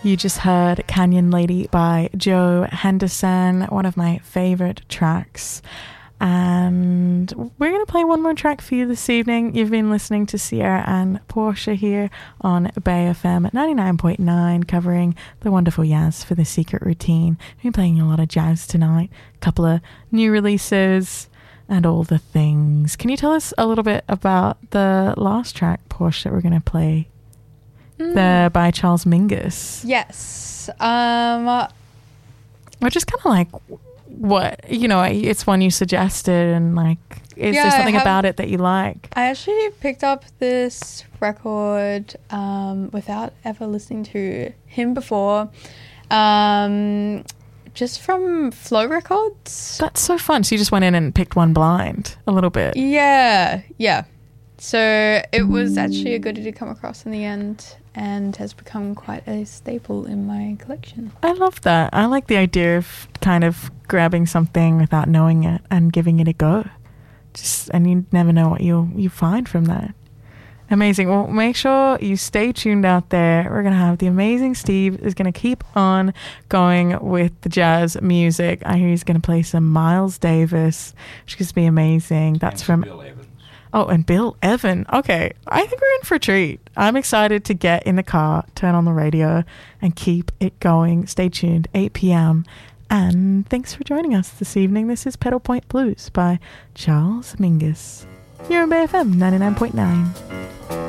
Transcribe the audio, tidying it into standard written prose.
You just heard Canyon Lady by Joe Henderson, one of my favorite tracks. And we're going to play one more track for you this evening. You've been listening to Sierra and Portia here on Bay FM 99.9, covering the wonderful Yaz for The Secret Routine. We've been playing a lot of jazz tonight, a couple of new releases and all the things. Can you tell us a little bit about the last track, Portia, that we're going to play? By Charles Mingus. Yes. Which is kind of like... what, you know, it's one you suggested, and like, is there something about it that you like? I actually picked up this record without ever listening to him before, just from Flow Records. That's so fun. So you just went in and picked one blind a little bit. Yeah. So it was actually a goodie to come across in the end, and has become quite a staple in my collection. I love that. I like the idea of kind of grabbing something without knowing it and giving it a go. And you never know what you find from that. Amazing. Well, make sure you stay tuned out there. We're going to have the amazing Steve is going to keep on going with the jazz music. I hear he's going to play some Miles Davis, which is going to be amazing. That's from Bill Evans. Oh, and Bill Evans. Okay, I think we're in for a treat. I'm excited to get in the car, turn on the radio, and keep it going. Stay tuned, 8 p.m. And thanks for joining us this evening. This is Pedal Point Blues by Charles Mingus. You're on BFM 99.9.